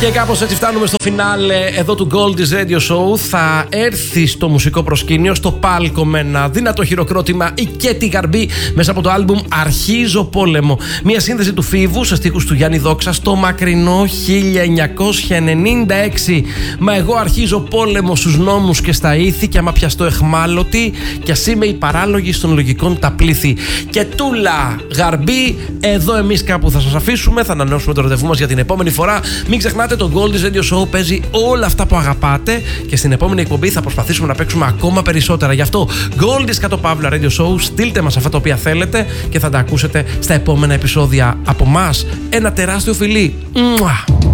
Και κάπως έτσι φτάνουμε στο φινάλε εδώ του Goldie's Radio Show. Θα έρθει στο μουσικό προσκήνιο, στο πάλκο, με ένα δυνατό χειροκρότημα η Κέτι Γαρμπή μέσα από το άλμπουμ Αρχίζω Πόλεμο. Μια σύνθεση του Φίβου σε στίχους του Γιάννη Δόξα στο μακρινό 1996. Μα εγώ αρχίζω πόλεμο στους νόμους και στα ήθη, και άμα πιαστώ εχμάλωτη, κι ας είμαι η παράλογη των λογικών τα πλήθη. Και τούλα Γαρμπή, εδώ εμείς κάπου θα σας αφήσουμε. Θα ανανεώσουμε το ραντεβού μας για την επόμενη φορά. Μην ξεχνάτε, το Goldie's Radio Show παίζει όλα αυτά που αγαπάτε, και στην επόμενη εκπομπή θα προσπαθήσουμε να παίξουμε ακόμα περισσότερα. Γι' αυτό Goldie's _ Radio Show, στείλτε μας αυτά τα οποία θέλετε και θα τα ακούσετε στα επόμενα επεισόδια. Από μας ένα τεράστιο φιλί. Μουα.